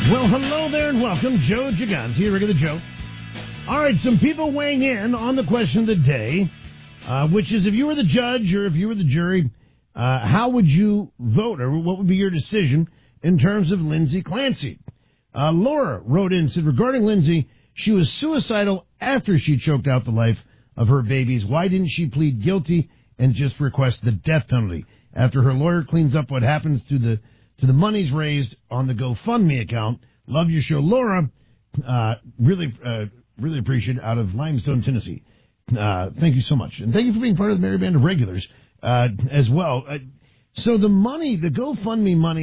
Well, hello there and welcome. Joe Gigante here, regular Joe. All right, some people weighing in on the question of the day, which is if you were the judge or if you were the jury, how would you vote or what would be your decision in terms of Lindsay Clancy? Laura wrote in and said, regarding Lindsay, she was suicidal after she choked out the life of her babies. Why didn't she plead guilty and just request the death penalty? After her lawyer cleans up what happens to the monies raised on the GoFundMe account. Love your show, Laura. Really appreciate it, out of Limestone, Tennessee. Thank you so much. And thank you for being part of the Merry Band of Regulars as well. So the money, the GoFundMe money,